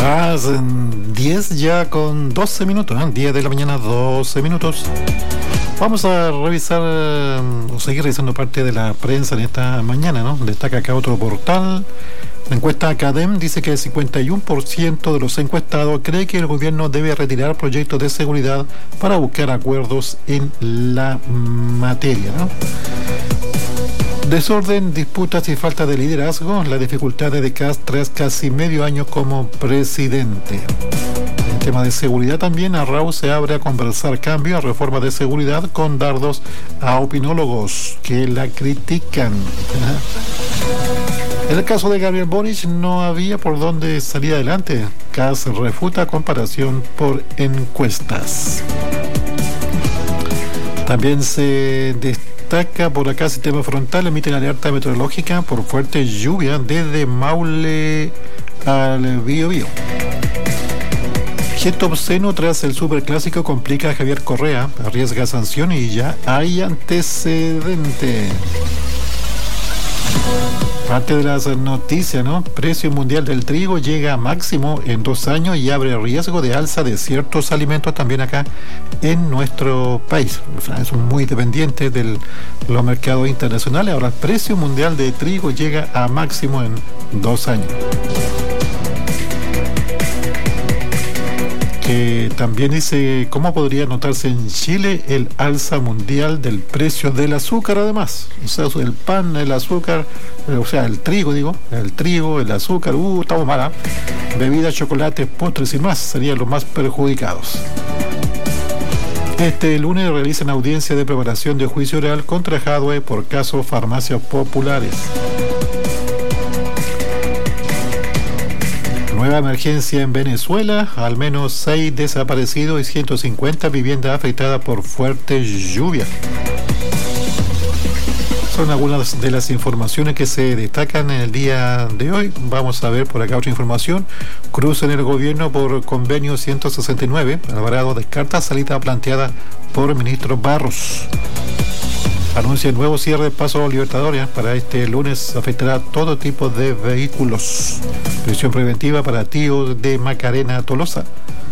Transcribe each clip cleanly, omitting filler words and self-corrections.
Las 10 ya con 12 minutos, 10 de la mañana, 12 minutos. Vamos a revisar o seguir revisando parte de la prensa en esta mañana, ¿no? Destaca acá otro portal. La encuesta Academ dice que el 51% de los encuestados cree que el gobierno debe retirar proyectos de seguridad para buscar acuerdos en la materia, ¿no? Desorden, disputas y falta de liderazgo, las dificultades de Kast tras casi medio año como presidente. En tema de seguridad también, Arrau se abre a conversar cambio a reforma de seguridad con dardos a opinólogos que la critican. En el caso de Gabriel Boric no había por dónde salir adelante. Kast refuta comparación por encuestas. También se destaca por acá sistema frontal, emite la alerta meteorológica por fuerte lluvia desde Maule al Biobío. Gesto obsceno tras el superclásico complica a Javier Correa, arriesga sanción y ya hay antecedente. Parte de las noticias, ¿no? Precio mundial del trigo llega a máximo en 2 años y abre riesgo de alza de ciertos alimentos también acá en nuestro país. O sea, son muy dependientes de los mercados internacionales. Ahora el precio mundial de trigo llega a máximo en 2 años. Que también dice cómo podría notarse en Chile el alza mundial del precio del azúcar, además. O sea, el pan, el azúcar, o sea, el trigo, el azúcar, estamos mal, ¿eh? Bebidas, chocolates, postres y más serían los más perjudicados. Este lunes realizan audiencia de preparación de juicio oral contra Jadwe por caso farmacias populares. Nueva emergencia en Venezuela, al menos 6 desaparecidos y 150 viviendas afectadas por fuerte lluvia. Son algunas de las informaciones que se destacan en el día de hoy. Vamos a ver por acá otra información. Cruce en el gobierno por convenio 169. Alvarado descarta salida planteada por ministro Barros. Anuncia el nuevo cierre de Paso Libertadores. Para este lunes afectará todo tipo de vehículos. Prisión preventiva para tío de Macarena Tolosa.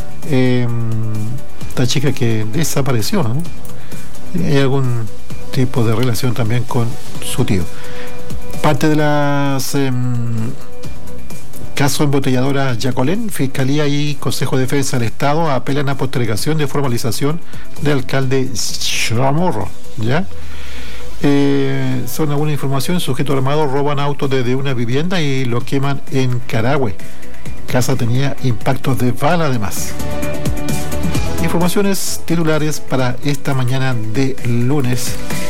Esta chica que desapareció, ¿no? Hay algún tipo de relación también con su tío. Parte de las caso embotelladora Yacolén, Fiscalía y Consejo de Defensa del Estado apelan a postergación de formalización de alcalde Chamorro, ¿ya? Son alguna información. Sujetos armados roban autos desde una vivienda y lo queman en Carahue. Casa tenía impactos de bala además. Informaciones titulares para esta mañana de lunes